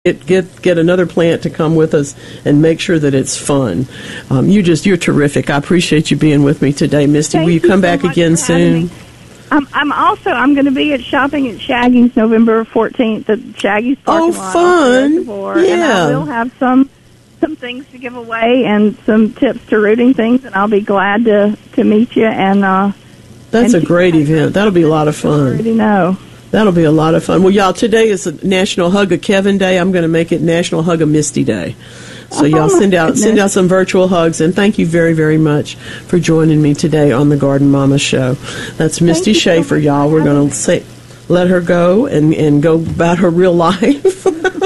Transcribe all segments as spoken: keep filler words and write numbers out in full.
Get, get get another plant to come with us and make sure that it's fun. Um, you just you're terrific. I appreciate you being with me today, Misty. Thank Will you you come so back much again for having soon? me. I'm, I'm also I'm going to be at shopping at Shaggy's November fourteenth at Shaggy's parking Oh, lot. fun! Reservoir, Yeah, and I will have some some things to give away and some tips to rooting things, and I'll be glad to to meet you. And uh, that's and a great event. That'll be a lot of I fun. already know. That'll be a lot of fun. Well, y'all, today is a National Hug a Kevin Day. I'm going to make it National Hug a Misty Day. So Oh, y'all my send out goodness. send out some virtual hugs, and thank you very, very much for joining me today on the Garden Mama Show. That's Misty you so Schaefer, much y'all. for We're going having to say let her go and, and go about her real life.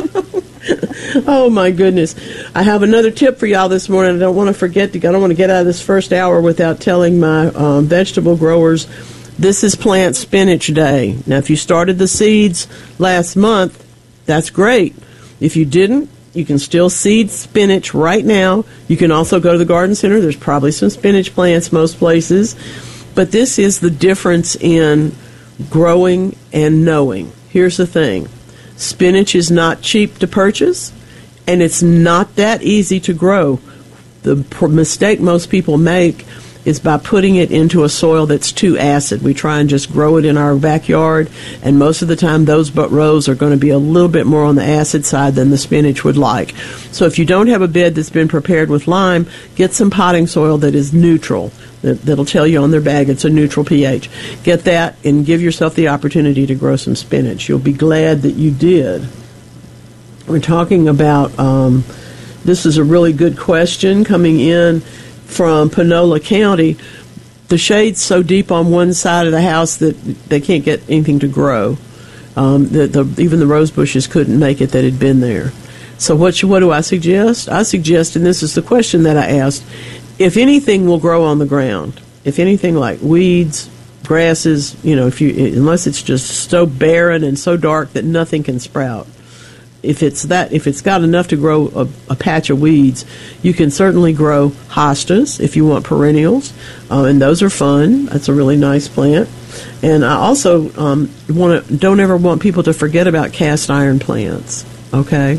Oh, my goodness. I have another tip for y'all this morning. I don't want to forget to, I don't want to get out of this first hour without telling my um, vegetable growers this is Plant Spinach Day. Now, if you started the seeds last month, that's great. If you didn't, you can still seed spinach right now. You can also go to the garden center. There's probably some spinach plants most places. But this is the difference in growing and knowing. Here's the thing. Spinach is not cheap to purchase, and it's not that easy to grow. The pr- mistake most people make is by putting it into a soil that's too acid. We try and just grow it in our backyard, and most of the time those but rows are going to be a little bit more on the acid side than the spinach would like. So if you don't have a bed that's been prepared with lime, get some potting soil that is neutral. That, that'll tell you on their bag it's a neutral pH. Get that and give yourself the opportunity to grow some spinach. You'll be glad that you did. We're talking about, um, this is a really good question coming in from Panola County. The shade's so deep on one side of the house that they can't get anything to grow. Um, the, the, even the rose bushes couldn't make it that had been there. So what, what do I suggest? I suggest, and this is the question that I asked, if anything will grow on the ground, if anything like weeds, grasses, you know, if you unless it's just so barren and so dark that nothing can sprout. If it's that, if it's got enough to grow a, a patch of weeds, you can certainly grow hostas if you want perennials, uh, and those are fun. That's a really nice plant. And I also um, want to don't ever want people to forget about cast iron plants. Okay,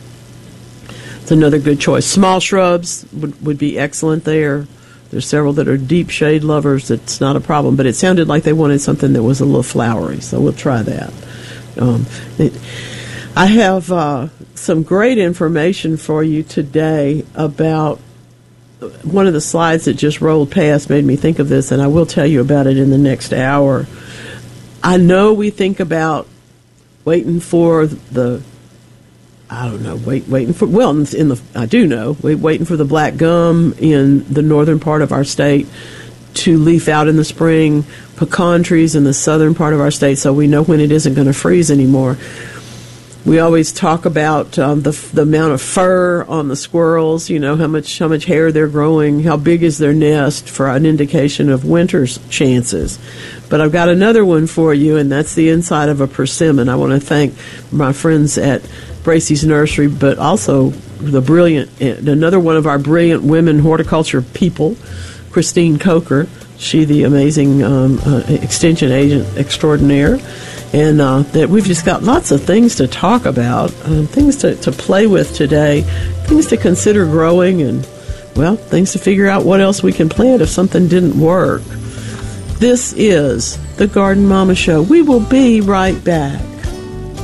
it's another good choice. Small shrubs would would be excellent there. There's several that are deep shade lovers. That's not a problem. But it sounded like they wanted something that was a little flowery, so we'll try that. Um, it, I have uh, some great information for you today about one of the slides that just rolled past made me think of this, and I will tell you about it in the next hour. I know we think about waiting for the, I don't know, wait, waiting for, well, in the, I do know, we're waiting for the black gum in the northern part of our state to leaf out in the spring, pecan trees in the southern part of our state, so we know when it isn't going to freeze anymore. We always talk about um, the the amount of fur on the squirrels, you know, how much how much hair they're growing, how big is their nest for an indication of winter's chances. But I've got another one for you, and that's the inside of a persimmon. I want to thank my friends at Bracey's Nursery, but also the brilliant, another one of our brilliant women horticulture people, Christine Coker. She, the amazing um, uh, extension agent extraordinaire. And uh, that we've just got lots of things to talk about, uh, things to, to play with today, things to consider growing, and, well, things to figure out what else we can plant if something didn't work. This is the Garden Mama Show. We will be right back.